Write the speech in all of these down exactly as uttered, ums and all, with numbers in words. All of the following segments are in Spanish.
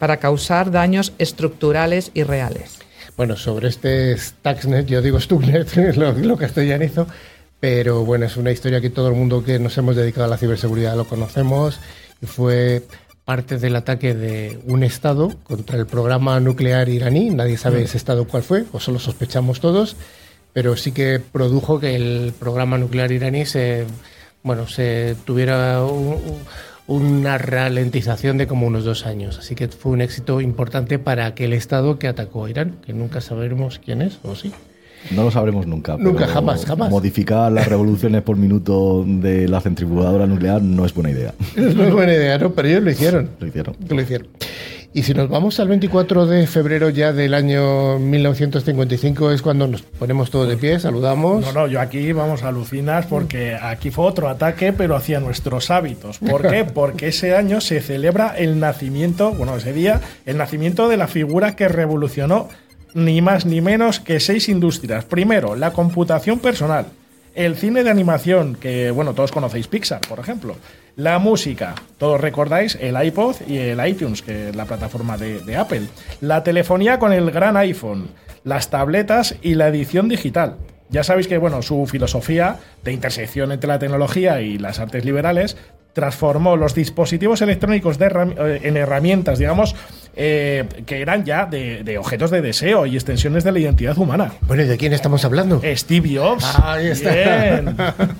para causar daños estructurales y reales. Bueno, sobre este Stuxnet, yo digo Stuxnet, lo, lo castellanizo, pero bueno, es una historia que todo el mundo que nos hemos dedicado a la ciberseguridad lo conocemos, y fue parte del ataque de un Estado contra el programa nuclear iraní. Nadie sabe ese Estado cuál fue, o solo sospechamos todos, pero sí que produjo que el programa nuclear iraní se, bueno, se tuviera un, una ralentización de como unos dos años. Así que fue un éxito importante para aquel Estado que atacó a Irán, que nunca sabremos quién es, ¿o sí? No lo sabremos nunca. Nunca, jamás, jamás. Modificar las revoluciones por minuto de la centrifugadora nuclear no es buena idea. No es buena idea, ¿no? Pero ellos lo hicieron. Lo hicieron. Lo hicieron. Y si nos vamos al veinticuatro de febrero ya del año mil novecientos cincuenta y cinco, es cuando nos ponemos todos de pie, saludamos. No, no, yo aquí, vamos, alucinas porque aquí fue otro ataque, pero hacia nuestros hábitos. ¿Por qué? Porque ese año se celebra el nacimiento, bueno, ese día, el nacimiento de la figura que revolucionó ni más ni menos que seis industrias. Primero, la computación personal. El cine de animación, que, bueno, todos conocéis Pixar, por ejemplo. La música, todos recordáis el iPod y el iTunes, que es la plataforma de, de Apple. La telefonía con el gran iPhone. Las tabletas y la edición digital. Ya sabéis que, bueno, su filosofía de intersección entre la tecnología y las artes liberales transformó los dispositivos electrónicos de herram- en herramientas, digamos, eh, que eran ya de, de objetos de deseo y extensiones de la identidad humana. Bueno, ¿y de quién estamos hablando? Steve Jobs. Ah, ahí está. Bien.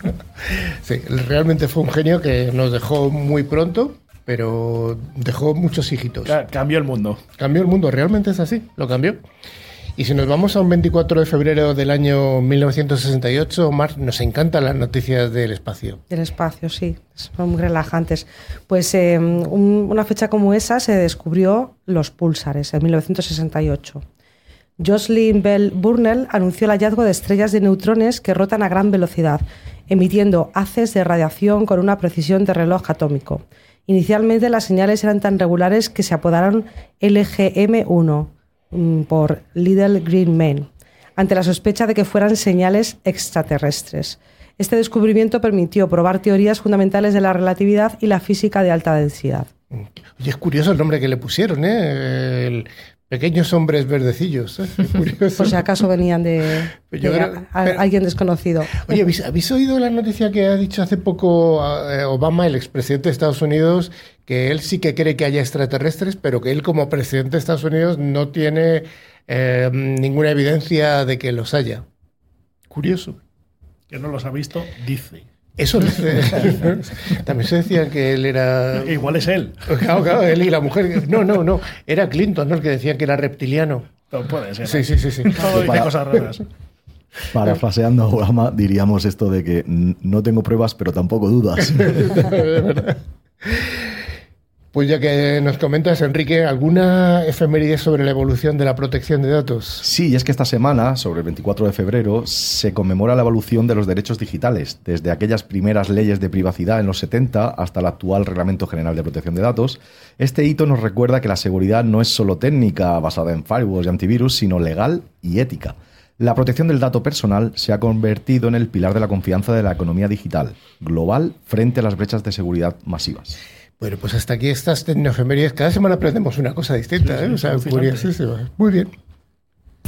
Sí, realmente fue un genio que nos dejó muy pronto, pero dejó muchos hijitos. Cambió el mundo. Cambió el mundo, realmente es así, lo cambió. Y si nos vamos a un veinticuatro de febrero del año mil novecientos sesenta y ocho, Mar, nos encantan las noticias del espacio. Del espacio, sí, son muy relajantes. Pues eh, un, una fecha como esa se descubrió los púlsares en mil novecientos sesenta y ocho. Jocelyn Bell Burnell anunció el hallazgo de estrellas de neutrones que rotan a gran velocidad, emitiendo haces de radiación con una precisión de reloj atómico. Inicialmente las señales eran tan regulares que se apodaron L G M uno por Little Green Men, ante la sospecha de que fueran señales extraterrestres. Este descubrimiento permitió probar teorías fundamentales de la relatividad y la física de alta densidad. Oye, es curioso el nombre que le pusieron, ¿eh? El Pequeños Hombres Verdecillos. ¿eh? Curioso. Por si acaso venían de, de creo, a, a, pero, alguien desconocido. Oye, ¿habéis, ¿habéis oído la noticia que ha dicho hace poco eh, Obama, el expresidente de Estados Unidos, que él sí que cree que haya extraterrestres, pero que él como presidente de Estados Unidos no tiene eh, ninguna evidencia de que los haya? Curioso. Que no los ha visto, dice. Eso dice. También se decía que él era... Igual es él. Claro, claro, él y la mujer. No, no, no. Era Clinton, ¿no? El que decían que era reptiliano. No puede ser. Sí, sí, sí, sí. Todo dice Para, cosas raras. Parafraseando a Obama, diríamos esto de que no tengo pruebas, pero tampoco dudas. Pues ya que nos comentas, Enrique, ¿alguna efeméride sobre la evolución de la protección de datos? Sí, y es que esta semana, sobre el veinticuatro de febrero, se conmemora la evolución de los derechos digitales, desde aquellas primeras leyes de privacidad en los setenta hasta el actual Reglamento General de Protección de Datos. Este hito nos recuerda que la seguridad no es solo técnica basada en firewalls y antivirus, sino legal y ética. La protección del dato personal se ha convertido en el pilar de la confianza de la economía digital global frente a las brechas de seguridad masivas. Bueno, pues hasta aquí estas tecnoefemérides. Cada semana aprendemos una cosa distinta, ¿eh? O sea, curiosísima. Muy bien.